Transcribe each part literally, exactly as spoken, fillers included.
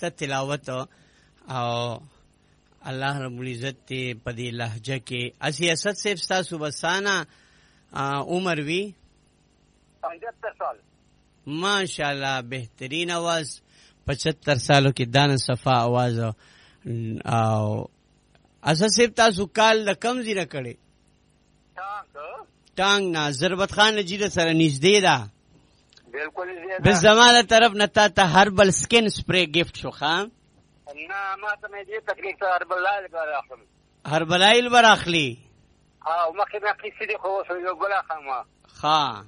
خیسته تلاوت او الله رب العزت ته په دې لهجه کې اسی اسد صاحب تاسو بسانا عمر وی پچہتر سال ماشاءاللہ بهترین आवाज پچہتر سالو کې دانه صفا आवाज او اسد صاحب تاسو کال د کم زیره کړي ټانګ ټانګ نه ضربت خان نجیره سره نږدې ده بالکل زیاده به زمانه طرف نه تا ته هربل سکن سپری گیفت شو خام نه ما ته مې دې تکلیف ته هربلایل غواړم هربلایل براخلی او مخکې مې قصې دي خو سو یو بل خامہ ها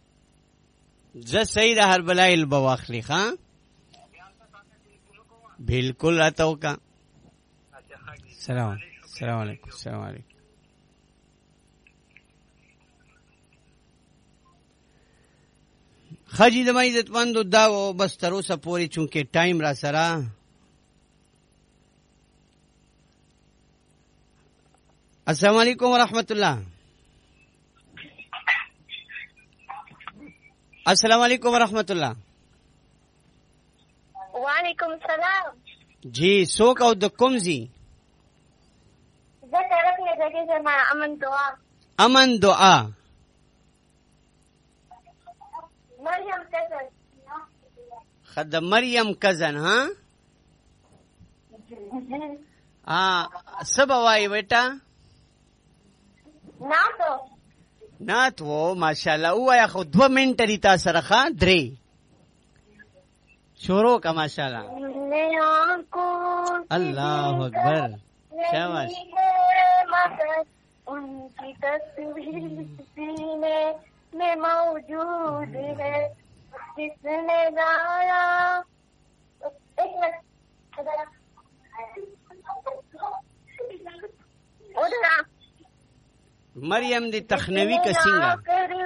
ز صحیح ده هربلایل بواخلی ها بالکل اتو کا سلام السلام علیکم السلام علیکم خجی دمائی عزتمندو دا بس تر اوسه پوری چونکه ټایم را سره السلام علیکم ورحمت الله السلام علیکم ورحمت الله وعلیکم السلام جی سوک او د کوم زی زه طرف نه زګی زما امن دعا امن دعا مریم کزن خد مریم کزن ها ها سبا وای بیٹا ناتو نات وو ماشاءالله وایا خو دو منټه دی تاسو سره درې شروع کا ماشاءالله الله اکبر شاباش ان کی تصویر سینے میں موجود ہے جس نے گایا ایک منٹ مریم دی تخنوی کا سنگا